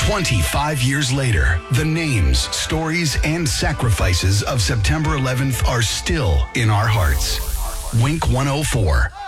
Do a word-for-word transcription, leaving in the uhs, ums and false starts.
twenty-five years later, the names, stories, and sacrifices of September eleventh are still in our hearts. Wink one oh four.